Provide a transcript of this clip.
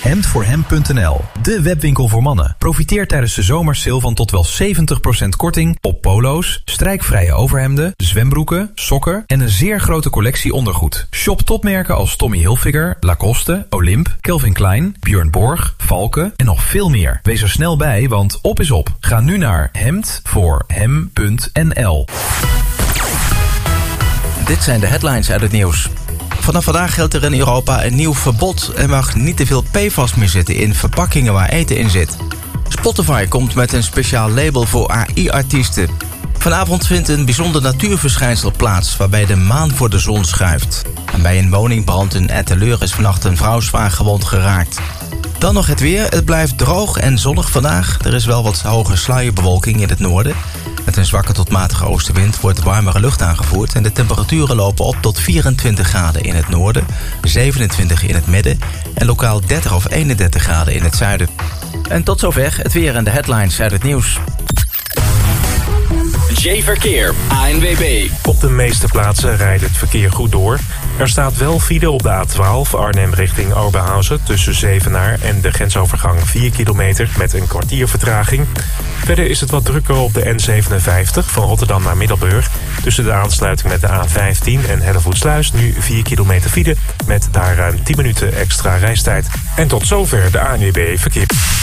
Hemdvoorhem.nl, de webwinkel voor mannen. Profiteer tijdens de zomersale van tot wel 70% korting op polo's, strijkvrije overhemden, zwembroeken, sokken en een zeer grote collectie ondergoed. Shop topmerken als Tommy Hilfiger, Lacoste, Olymp, Calvin Klein, Björn Borg, Valken en nog veel meer. Wees er snel bij, want op is op. Ga nu naar hemdvoorhem.nl. Dit zijn de headlines uit het nieuws. Vanaf vandaag geldt er in Europa een nieuw verbod. Er mag niet te veel PFAS meer zitten in verpakkingen waar eten in zit. Spotify komt met een speciaal label voor AI-artiesten. Vanavond vindt een bijzonder natuurverschijnsel plaats waarbij de maan voor de zon schuift. En bij een woningbrand in Etteleur is vannacht een vrouw zwaar gewond geraakt. Dan nog het weer. Het blijft droog en zonnig vandaag. Er is wel wat hoge sluierbewolking in het noorden. Met een zwakke tot matige oostenwind wordt warmere lucht aangevoerd en de temperaturen lopen op tot 24 graden in het noorden, 27 in het midden en lokaal 30 of 31 graden in het zuiden. En tot zover het weer en de headlines uit het nieuws. J-Verkeer, ANWB. Op de meeste plaatsen rijdt het verkeer goed door. Er staat wel file op de A12 Arnhem richting Oberhausen tussen Zevenaar en de grensovergang 4 kilometer met een kwartier vertraging. Verder is het wat drukker op de N57 van Rotterdam naar Middelburg. Tussen de aansluiting met de A15 en Hellevoetsluis nu 4 kilometer file met daar ruim 10 minuten extra reistijd. En tot zover de ANWB Verkeer.